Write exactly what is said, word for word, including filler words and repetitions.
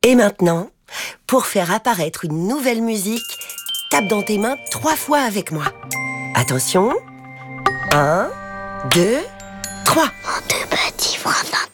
Et maintenant, pour faire apparaître une nouvelle musique, tape dans tes mains trois fois avec moi. Attention. Un, deux, trois. Mon deux petits bras